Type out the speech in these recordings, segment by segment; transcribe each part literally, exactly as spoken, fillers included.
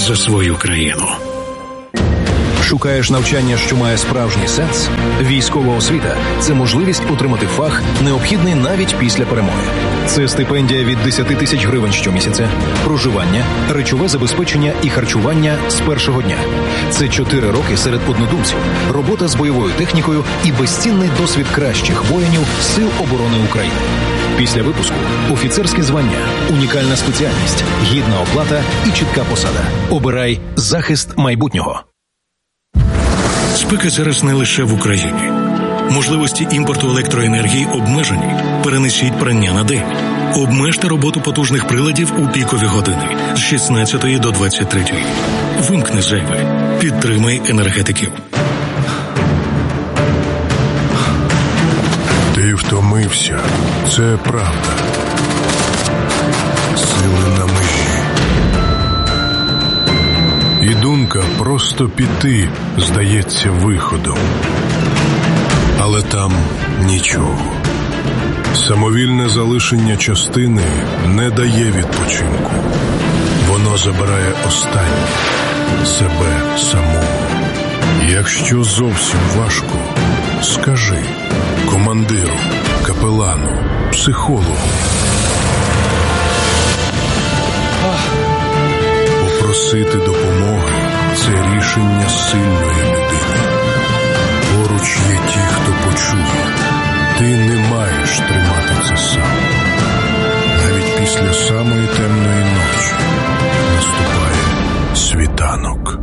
за свою країну. Шукаєш навчання, що має справжній сенс? Військова освіта – це можливість отримати фах, необхідний навіть після перемоги. Це стипендія від десять тисяч гривень щомісяця, проживання, речове забезпечення і харчування з першого дня. Це чотири роки серед однодумців, робота з бойовою технікою і безцінний досвід кращих воїнів Сил оборони України. Після випуску – офіцерське звання, унікальна спеціальність, гідна оплата і чітка посада. Обирай захист майбутнього. Спека зараз не лише в Україні. Можливості імпорту електроенергії обмежені. Перенесіть прання на день. Обмежте роботу потужних приладів у пікові години з шістнадцятої до двадцять третьої. Вимкни зайве. Підтримай енергетиків. Ти втомився. Це правда. Сили на межі. І думка просто піти здається виходом. Але там нічого. Самовільне залишення частини не дає відпочинку. Воно забирає останнє – себе самого. Якщо зовсім важко, скажи командиру, капелану, психологу. Попросити допомоги – це рішення сильної людини. Поруч є ті, хто почує. Ти не маєш тримати це сам. Навіть після самої темної ночі наступає світанок.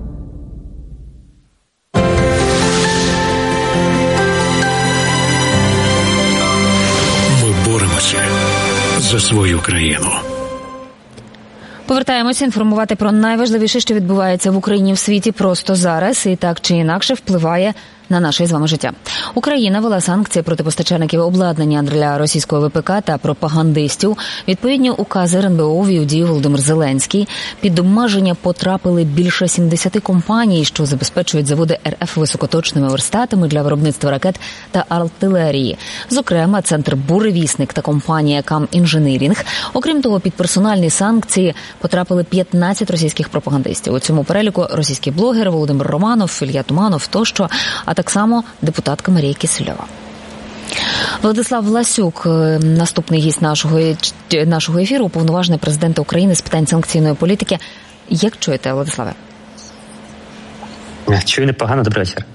Ми боремося за свою країну. Повертаємося інформувати про найважливіше, що відбувається в Україні в світі просто зараз і так чи інакше впливає на наше з вами життя. Україна ввела санкції проти постачальників обладнання для російського ВПК та пропагандистів. Відповідні укази РНБО ввів дію Володимир Зеленський. Під обмеження потрапили більше сімдесят компаній, що забезпечують заводи РФ високоточними верстатами для виробництва ракет та артилерії. Зокрема, центр «Буревісник» та компанія «Кам Інженірінг». Окрім того, під персональні санкції потрапили п'ятнадцять російських пропагандистів. У цьому переліку російські блогери Володимир Романов, Ілля Туманов тощо, а так само депутатка Марія Кисельова. Владислав Власюк, наступний гість нашого, нашого ефіру, уповноважений президента України з питань санкційної політики. Як чуєте, Владиславе? Чую непогано, добрий вечір.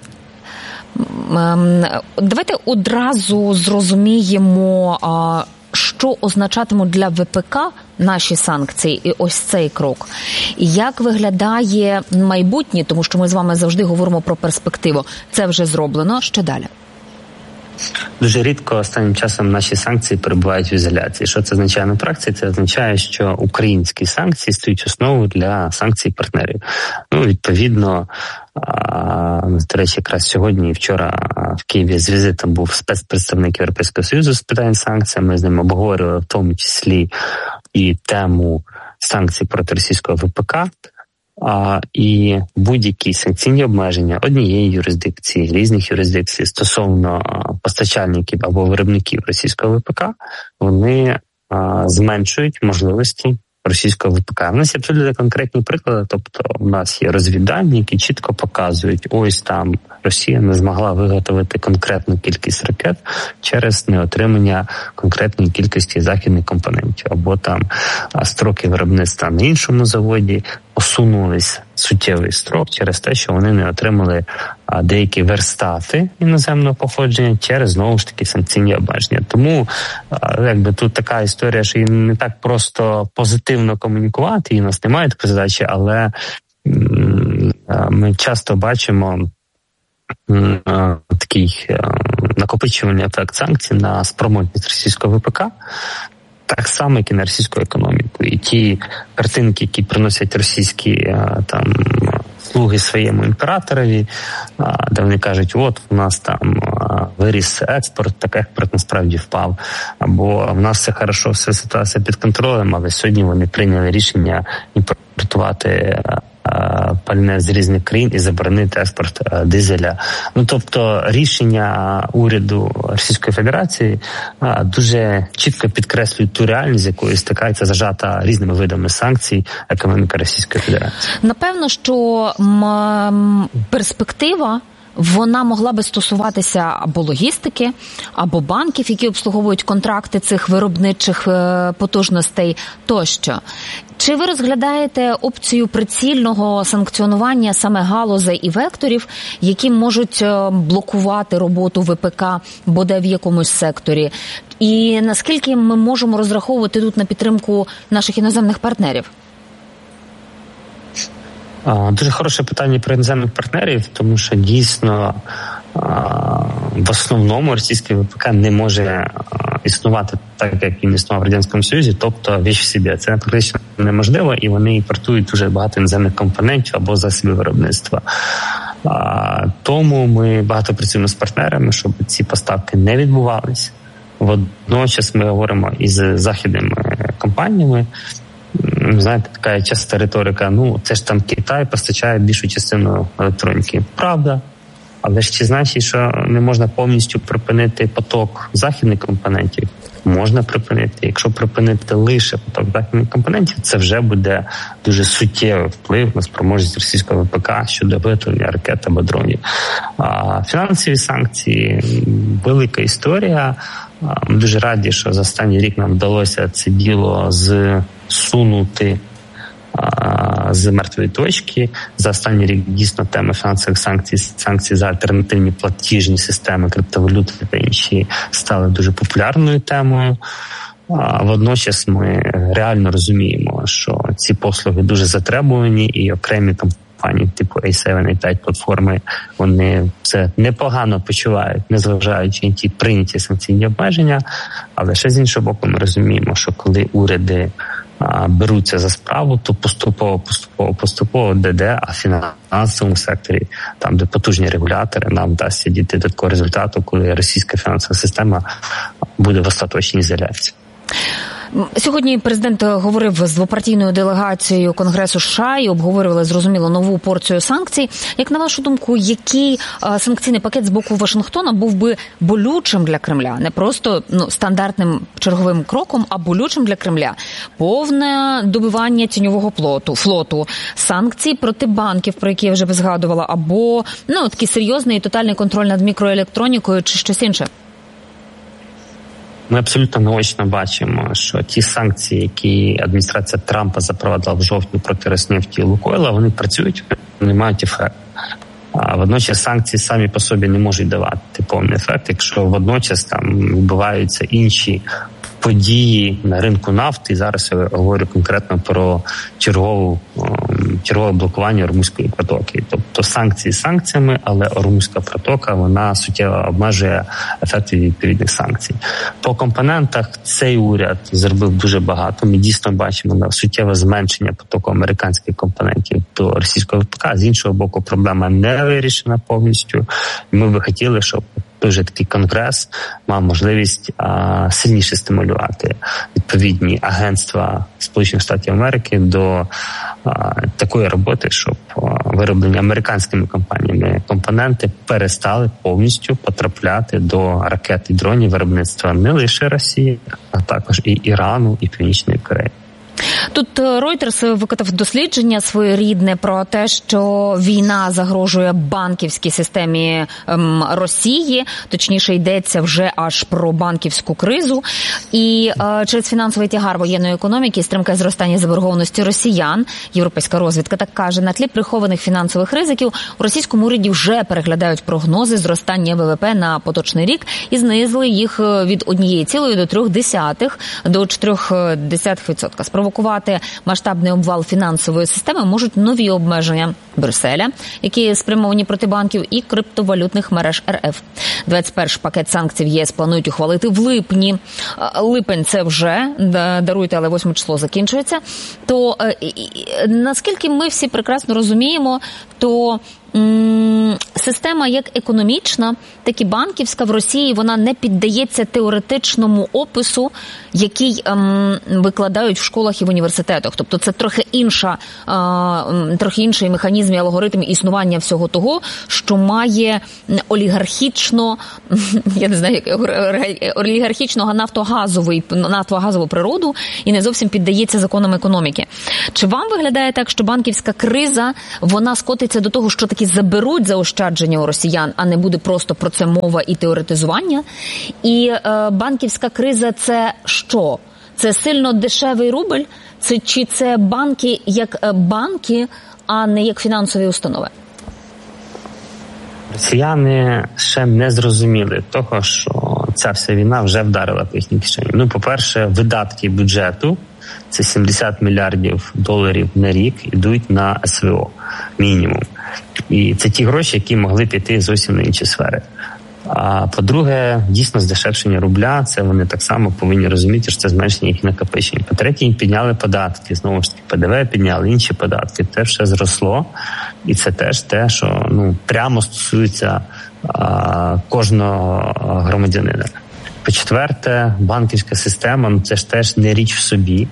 Давайте одразу зрозуміємо, що означатимуть для ВПК наші санкції і ось цей крок. І як виглядає майбутнє, тому що ми з вами завжди говоримо про перспективу. Це вже зроблено, що далі? Дуже рідко останнім часом наші санкції перебувають в ізоляції. Що це означає на практиці? Це означає, що українські санкції стають основою для санкцій партнерів. Ну, відповідно, до речі, якраз сьогодні і вчора в Києві з візитом був спецпредставник Європейського Союзу з питань санкцій. Ми з ним обговорювали в тому числі і тему санкцій проти російського ВПК. А, і будь-які санкційні обмеження однієї юрисдикції, різних юрисдикцій стосовно постачальників або виробників російського ВПК, вони а, зменшують можливості російського ВПК. У нас є абсолютно конкретні приклади, тобто у нас є розвіддані, які чітко показують, ось там Росія не змогла виготовити конкретну кількість ракет через неотримання конкретної кількості західних компонентів, або там строки виробництва на іншому заводі посунулись суттєвий строк через те, що вони не отримали деякі верстати іноземного походження через, знову ж таки, санкційні обмеження. Тому якби тут така історія, що її не так просто позитивно комунікувати, і у нас немає такої задачі, але ми часто бачимо такий накопичувальний ефект санкцій на спроможність російського ВПК, так само, як і на російську економіку. І ті картинки, які приносять російські там слуги своєму імператорові, де вони кажуть, от у нас там виріс експорт, так експорт насправді впав, або в нас все хорошо, вся ситуація під контролем, але сьогодні вони прийняли рішення імпортувати пальне з різних країн і заборонити експорт дизеля. Ну, тобто рішення уряду Російської Федерації дуже чітко підкреслюють ту реальність, з якою стикається зажата різними видами санкцій економіка Російської Федерації. Напевно, що м- перспектива вона могла би стосуватися або логістики, або банків, які обслуговують контракти цих виробничих потужностей тощо. Чи ви розглядаєте опцію прицільного санкціонування саме галузей і векторів, які можуть блокувати роботу ВПК бодай в якомусь секторі? І наскільки ми можемо розраховувати тут на підтримку наших іноземних партнерів? Дуже хороше питання про іноземних партнерів, тому що дійсно в основному російський ВПК не може існувати так, як він існував в Радянському Союзі, тобто віч в собі. Це практично неможливо, і вони імпортують дуже багато іноземних компонентів або засобів виробництва. Тому ми багато працюємо з партнерами, щоб ці поставки не відбувалися. Водночас ми говоримо із західними компаніями. Знаєте, така часта риторика, ну, це ж там Китай постачає більшу частину електроніки. Правда. Але ж чи значить, що не можна повністю припинити поток західних компонентів? Можна припинити. Якщо припинити лише поток західних компонентів, це вже буде дуже суттєвий вплив на спроможність російського ВПК щодо виготовлення ракет або дронів. А фінансові санкції – велика історія. Ми дуже раді, що за останній рік нам вдалося це діло зсунути з мертвої точки. За останній рік дійсно тема фінансових санкцій, санкцій за альтернативні платіжні системи, криптовалюти та інші стали дуже популярною темою. Водночас ми реально розуміємо, що ці послуги дуже затребувані, і окремі компанії типу ей севен, ей п'ять платформи, вони це непогано почувають, незважаючи на ті прийняті санкційні обмеження. Але ще з іншого боку ми розуміємо, що коли уряди беруться за справу, то поступово, поступово, поступово де-де, а в фінансовому секторі, там, де потужні регулятори, нам вдасться дійти до такого результату, коли російська фінансова система буде в остаточній ізоляції. Сьогодні президент говорив з двопартійною делегацією Конгресу США і обговорювали, зрозуміло, нову порцію санкцій. Як на вашу думку, який а, санкційний пакет з боку Вашингтона був би болючим для Кремля? Не просто ну, стандартним черговим кроком, а болючим для Кремля? Повне добивання тіньового флоту, флоту, санкції проти банків, про які я вже згадувала, або ну, такий серйозний і тотальний контроль над мікроелектронікою чи щось інше? Ми абсолютно наочно бачимо, що ті санкції, які адміністрація Трампа запровадила в жовтні проти Роснефті і Лукойла, вони працюють, вони мають ефект. А водночас санкції самі по собі не можуть давати повний ефект, якщо водночас там відбуваються інші події на ринку нафти. І зараз я говорю конкретно про чергову, чергове блокування Ормузької протоки. Тобто санкції санкціями, але Ормузька протока, вона суттєво обмежує ефект від відповідних санкцій. По компонентах цей уряд зробив дуже багато. Ми дійсно бачимо суттєве зменшення потоку американських компонентів до російського ВПК. З іншого боку, проблема не вирішена повністю. Ми би хотіли, щоб дуже такий конгрес мав можливість а, сильніше стимулювати відповідні агентства Сполучених Штатів Америки до а, такої роботи, щоб а, вироблені американськими компаніями компоненти перестали повністю потрапляти до ракет і дронів виробництва не лише Росії, а також і Ірану, і Північної Кореї. Тут Reuters викотав дослідження своєрідне про те, що війна загрожує банківській системі ем, Росії, точніше йдеться вже аж про банківську кризу. І е, через фінансовий тягар воєнної економіки і стрімке зростання заборгованості росіян, європейська розвідка так каже, на тлі прихованих фінансових ризиків у російському уряді вже переглядають прогнози зростання ВВП на поточний рік і знизили їх від однієї цілої до трьох десятих до чотирьох десятих відсотка. Спровокувати масштабний обвал фінансової системи можуть нові обмеження Брюсселя, які спрямовані проти банків, і криптовалютних мереж РФ. двадцять перший пакет санкцій в ЄС планують ухвалити в липні. Липень це вже, даруйте, але восьме число закінчується. То наскільки ми всі прекрасно розуміємо, то м- система як економічна, так і банківська в Росії, вона не піддається теоретичному опису, який ем, викладають в школах і в університетах. Тобто це трохи інша, е, трохи інший механізм і алгоритм існування всього того, що має олігархічно, я не знаю, олігархічного нафтогазовий, нафтогазову природу і не зовсім піддається законам економіки. Чи вам виглядає так, що банківська криза, вона скотиться до того, що таки заберуть заощадження у росіян, а не буде просто про це мова і теоретизування? І е, банківська криза – це що? Це сильно дешевий рубль? Це, чи це банки як банки, а не як фінансові установи? Росіяни ще не зрозуміли того, що ця вся війна вже вдарила по їхній кишені. Ну, по-перше, видатки бюджету, це сімдесят мільярдів доларів на рік, йдуть на ес ве о, мінімум. І це ті гроші, які могли піти зовсім на інші сфери. А по-друге, дійсно здешевшення рубля, це вони так само повинні розуміти, що це зменшення їх накопичень. По-третє, їм підняли податки, знову ж таки, пе де ве підняли, інші податки, те все зросло. І це теж те, що ну прямо стосується а, кожного громадянина. По-четверте, банківська система, ну це ж теж не річ в собі.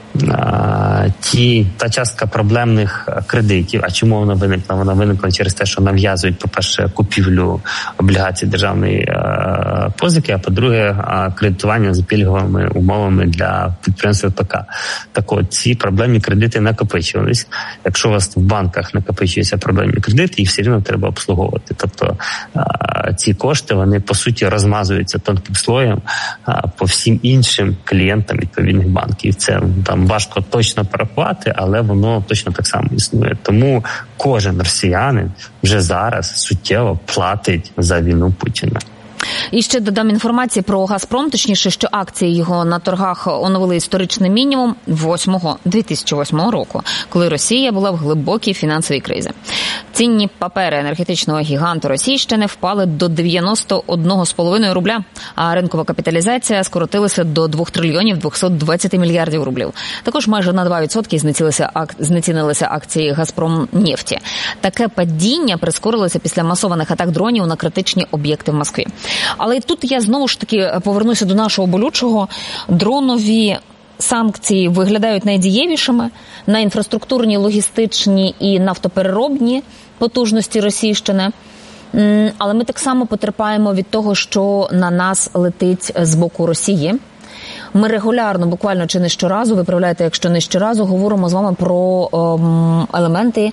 А, ті, та частка проблемних кредитів, а чому вона виникла? Вона виникла через те, що нав'язують, по-перше, купівлю облігацій державної а, позики, а по-друге, а, кредитування за пільговими умовами для підприємств ВПК. Так от, ці проблемні кредити накопичувались. Якщо у вас в банках накопичуються проблемні кредити, їх все рівно треба обслуговувати. Тобто а, ці кошти, вони, по суті, розмазуються тонким слоєм а, по всім іншим клієнтам відповідних банків. Це там важко точно порахувати, але воно точно так само існує. Тому кожен росіянин вже зараз суттєво платить за війну Путіна. І ще додам інформації про «Газпром», точніше, що акції його на торгах оновили історичний мінімум дві тисячі восьмого року, коли Росія була в глибокій фінансовій кризі. Цінні папери енергетичного гіганту Російщини впали до дев'яносто один з половиною рубля, а ринкова капіталізація скоротилася до двох трильйонів двохсот двадцяти мільярдів рублів. Також майже на два відсотки знецінилися, ак... знецінилися акції «Газпромнефті». Таке падіння прискорилося після масованих атак дронів на критичні об'єкти в Москві. Але тут я знову ж таки повернуся до нашого болючого. Дронові санкції виглядають найдієвішими на інфраструктурні, логістичні і нафтопереробні потужності Російщини. Але ми так само потерпаємо від того, що на нас летить з боку Росії. Ми регулярно, буквально чи не щоразу, виправляйте, якщо не щоразу, говоримо з вами про ем, елементи,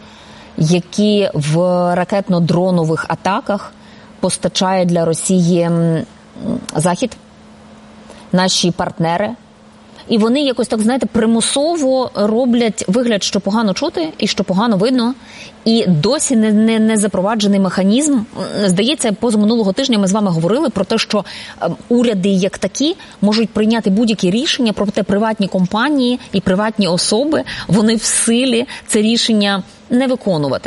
які в ракетно-дронових атаках постачає для Росії Захід, наші партнери. І вони якось, так знаєте, примусово роблять вигляд, що погано чути і що погано видно. І досі не, не, не запроваджений механізм. Здається, позаминулого тижня ми з вами говорили про те, що уряди як такі можуть прийняти будь-які рішення, проте приватні компанії і приватні особи, вони в силі це рішення не виконувати.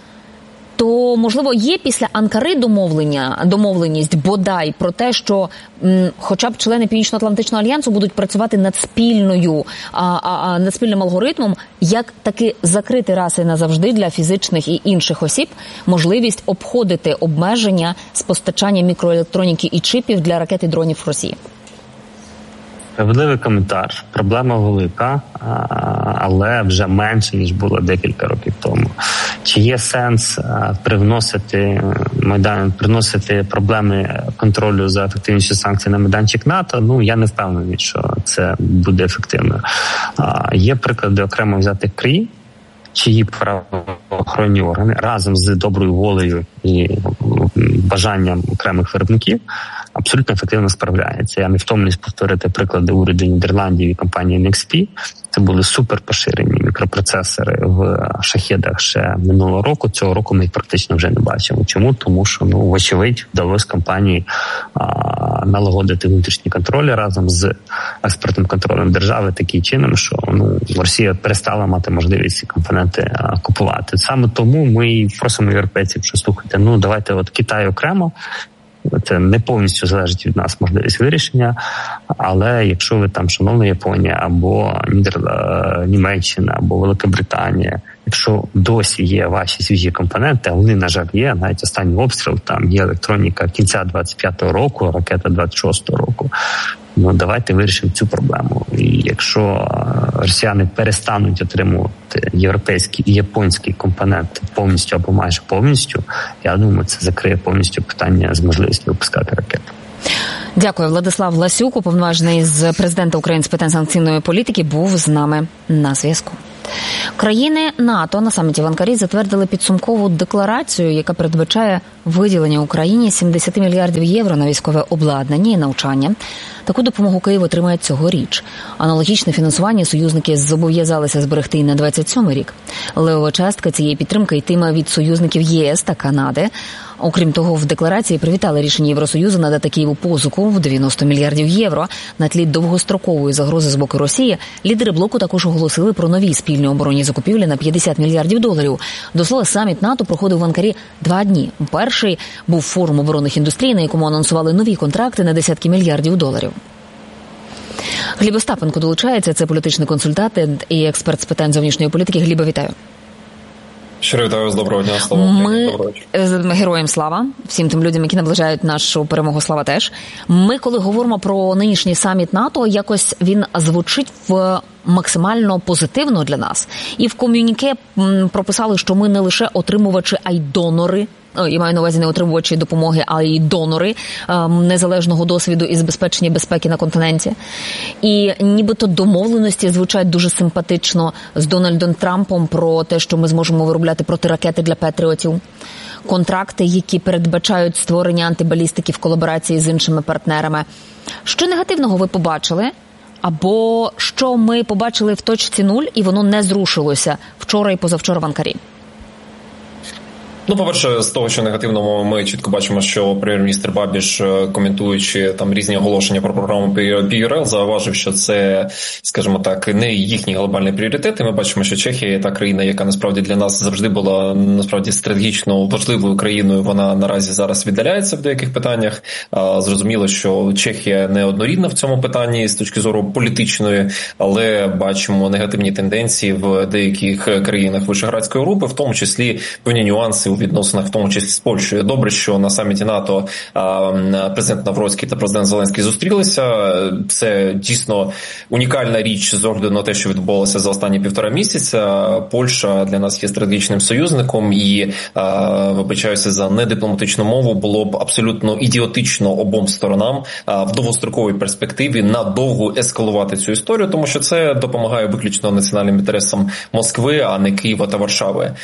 То, можливо, є після Анкари домовлення, домовленість бодай про те, що м, хоча б члени Північно-Атлантичного альянсу будуть працювати над спільною, а, а, над спільним алгоритмом, як таки закрити раз і назавжди для фізичних і інших осіб можливість обходити обмеження з постачання мікроелектроніки і чипів для ракет і дронів в Росії. Справедливий коментар. Проблема велика, але вже менше, ніж було декілька років тому. Чи є сенс привносити майдан, приносити проблеми контролю за ефективністю санкцій на майданчик НАТО? Ну, я не впевнений, що це буде ефективно. Є приклади окремо взятих країн, чиї правоохоронні органи разом з доброю волею і бажанням окремих виробників абсолютно ефективно справляється. Я не втомлюсь повторити приклади уряду Нідерландів і компанії ен ікс пі. Це були супер поширені мікропроцесори в шахедах ще минулого року. Цього року ми їх практично вже не бачимо. Чому? Тому що, ну, вочевидь, вдалося компанії а, налагодити внутрішні контролі разом з експортним контролем держави таким чином, що ну Росія перестала мати можливість ці компоненти а, купувати. Саме тому ми просимо європейців, що слухайте, ну давайте от Китай окремо, Це не повністю залежить від нас можливість вирішення, але якщо ви там, шановна Японія, або Нідерланд, Німеччина, або Велика Британія, якщо досі є ваші свіжі компоненти, а вони, на жаль, є, навіть останній обстріл, там є електроніка кінця двадцять п'ятого року, ракета двадцять шостого року, ну давайте вирішимо цю проблему. І якщо росіяни перестануть отримувати європейські і японські компоненти повністю або майже повністю, я думаю, це закриє повністю питання з можливістю випускати ракети. Дякую. Владислав Ласюк, уповноважений з президента України з питань санкційної політики, був з нами на зв'язку. Країни НАТО на саміті в Анкарі затвердили підсумкову декларацію, яка передбачає виділення Україні сімдесят мільярдів євро на військове обладнання і навчання. Таку допомогу Київ отримає цьогоріч. Аналогічне фінансування союзники зобов'язалися зберегти і на двадцять сьомий рік. Левова частка цієї підтримки йтиме від союзників ЄС та Канади. Окрім того, в декларації привітали рішення Євросоюзу надати Києву позику в дев'яносто мільярдів євро. На тлі довгострокової загрози з боку Росії лідери блоку також оголосили про нові спільні оборонні закупівлі на п'ятдесят мільярдів доларів. До слова, саміт НАТО проходив в Анкарі два дні. Перший був форум оборонних індустрій, на якому анонсували нові контракти на десятки мільярдів доларів. Гліб Остапенко долучається, це політичний консультант і експерт з питань зовнішньої політики. Гліба, вітаю. Щиро вітаю вас, доброго дня, слава Ми героям слава, всім тим людям, які наближають нашу перемогу, слава теж. Ми, коли говоримо про нинішній саміт НАТО, якось він звучить в максимально позитивно для нас. І в ком'юніке прописали, що ми не лише отримувачі, а й донори. Я маю на увазі не отримувачі допомоги, а й донори незалежного досвіду і забезпечення безпеки на континенті. І нібито домовленості звучать дуже симпатично з Дональдом Трампом про те, що ми зможемо виробляти протиракети для патріотів. Контракти, які передбачають створення антибалістики в колаборації з іншими партнерами. Що негативного ви побачили? Або що ми побачили в точці нуль і воно не зрушилося вчора і позавчора в Анкарі? Ну, по-перше, з того, що негативного, ми чітко бачимо, що прем'єр-міністр Бабіш, коментуючи там різні оголошення про програму пі ар ел, зауважив, що це, скажімо так, не їхні глобальні пріоритети. Ми бачимо, що Чехія є та країна, яка насправді для нас завжди була насправді стратегічно важливою країною. Вона наразі зараз віддаляється в деяких питаннях. Зрозуміло, що Чехія не однорідна в цьому питанні з точки зору політичної, але бачимо негативні тенденції в деяких країнах Вишеградської групи, в тому числі певні нюанси у відносинах, в тому числі з Польщею. Добре, що на саміті НАТО президент Навроцький та президент Зеленський зустрілися. Це дійсно унікальна річ з огляду на те, що відбувалося за останні півтора місяця. Польща для нас є стратегічним союзником і, вибачаюся за недипломатичну мову, було б абсолютно ідіотично обом сторонам в довгостроковій перспективі надовго ескалувати цю історію, тому що це допомагає виключно національним інтересам Москви, а не Києва та Варшави.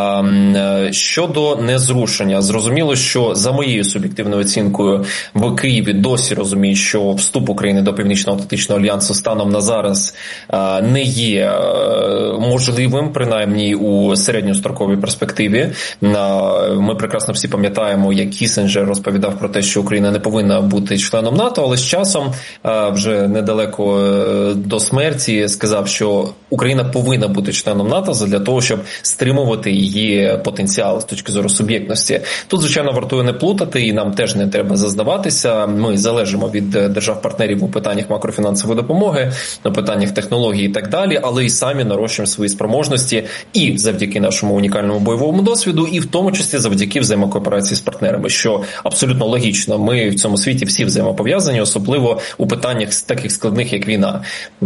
Що Щодо незрушення, зрозуміло, що за моєю суб'єктивною оцінкою в Києві досі розуміють, що вступ України до Північно-Атлантичного альянсу станом на зараз не є можливим, принаймні у середньостроковій перспективі. Ми прекрасно всі пам'ятаємо, як Кіссінджер розповідав про те, що Україна не повинна бути членом НАТО, але з часом вже недалеко до смерті сказав, що Україна повинна бути членом НАТО для того, щоб стримувати її потенціал з точки зору суб'єктності. Тут, звичайно, вартує не плутати, і нам теж не треба заздаватися. Ми залежимо від держав-партнерів у питаннях макрофінансової допомоги, у питаннях технологій і так далі, але і самі нарощуємо свої спроможності і завдяки нашому унікальному бойовому досвіду, і в тому числі завдяки взаємокооперації з партнерами, що абсолютно логічно. Ми в цьому світі всі взаємопов'язані, особливо у питаннях таких складних, як війна.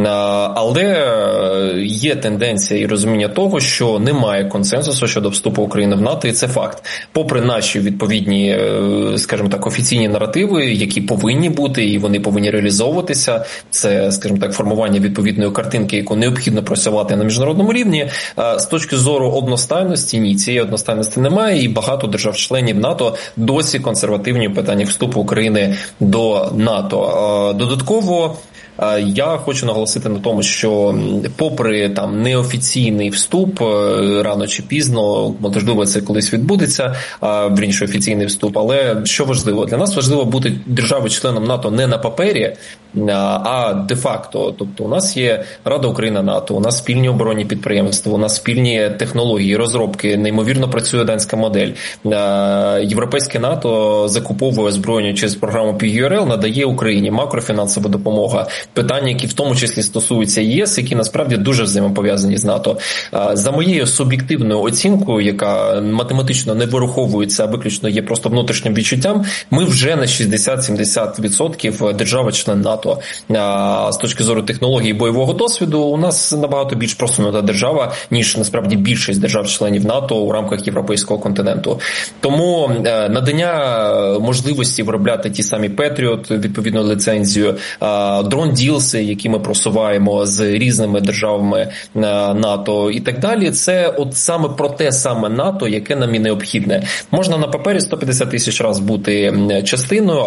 Але є тенденція і розуміння того, що немає консенсусу щодо вступу України в НАТО, і це факт. Попри наші відповідні, скажімо так, офіційні наративи, які повинні бути, і вони повинні реалізовуватися, це, скажімо так, формування відповідної картинки, яку необхідно просувати на міжнародному рівні, з точки зору одностайності, ні, цієї одностайності немає, і багато держав-членів НАТО досі консервативні в питаннях вступу України до НАТО. Додатково, Я хочу наголосити на тому, що попри там неофіційний вступ, рано чи пізно, можливо, це колись відбудеться, вірніше офіційний вступ, але що важливо? Для нас важливо бути державою-членом НАТО не на папері, а де-факто. Тобто у нас є Рада Україна-НАТО, у нас спільні оборонні підприємства, у нас спільні технології, розробки, неймовірно працює данська модель. Європейське НАТО закуповує озброєння через програму пі ю ар ел, надає Україні макрофінансова допомога, питання, які в тому числі стосуються ЄС, які насправді дуже взаємопов'язані з НАТО. За моєю суб'єктивною оцінкою, яка математично не вираховується, а виключно є просто внутрішнім відчуттям, ми вже на шістдесят-сімдесят відсотків держава-член НАТО. З точки зору технології бойового досвіду у нас набагато більш просунута держава, ніж насправді більшість держав-членів НАТО у рамках європейського континенту. Тому надання можливості виробляти ті самі Петріот, відповідно ліцензію, дрон ділси, які ми просуваємо з різними державами НАТО і так далі, це от саме про те саме НАТО, яке нам і необхідне. Можна на папері сто п'ятдесят тисяч разів бути частиною,